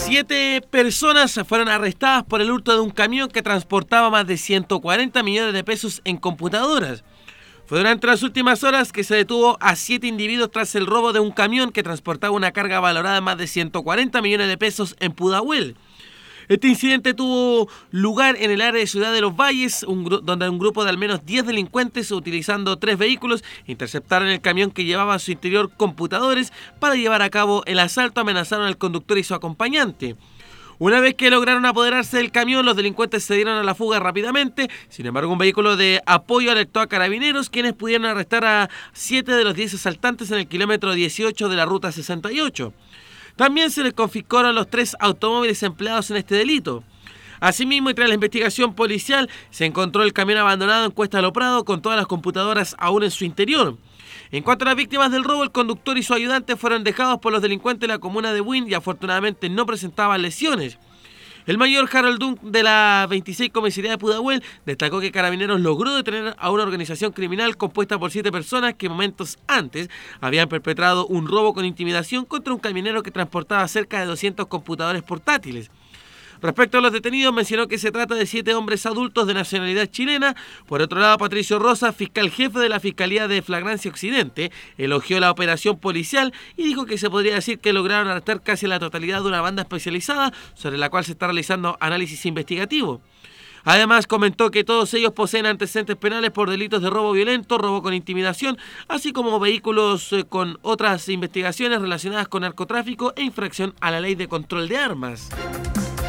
7 personas fueron arrestadas por el hurto de un camión que transportaba más de 140 millones de pesos en computadoras. Fue durante las últimas horas que se detuvo a 7 individuos tras el robo de un camión que transportaba una carga valorada en más de 140 millones de pesos en Pudahuel. Este incidente tuvo lugar en el área de Ciudad de los Valles, donde un grupo de al menos 10 delincuentes, utilizando 3 vehículos, interceptaron el camión que llevaba a su interior computadores para llevar a cabo el asalto. Amenazaron al conductor y su acompañante. Una vez que lograron apoderarse del camión, los delincuentes se dieron a la fuga rápidamente. Sin embargo, un vehículo de apoyo alertó a carabineros, quienes pudieron arrestar a 7 de los 10 asaltantes en el kilómetro 18 de la ruta 68. También se les confiscaron los 3 automóviles empleados en este delito. Asimismo, y tras la investigación policial, se encontró el camión abandonado en Cuesta Lo Prado con todas las computadoras aún en su interior. En cuanto a las víctimas del robo, el conductor y su ayudante fueron dejados por los delincuentes de la comuna de Buin y afortunadamente no presentaban lesiones. El mayor Harold Dunk de la 26 Comisaría de Pudahuel destacó que Carabineros logró detener a una organización criminal compuesta por 7 personas que momentos antes habían perpetrado un robo con intimidación contra un camionero que transportaba cerca de 200 computadores portátiles. Respecto a los detenidos, mencionó que se trata de 7 hombres adultos de nacionalidad chilena. Por otro lado, Patricio Rosa, fiscal jefe de la Fiscalía de Flagrancia Occidente, elogió la operación policial y dijo que se podría decir que lograron arrestar casi la totalidad de una banda especializada sobre la cual se está realizando análisis investigativo. Además, comentó que todos ellos poseen antecedentes penales por delitos de robo violento, robo con intimidación, así como vehículos con otras investigaciones relacionadas con narcotráfico e infracción a la ley de control de armas.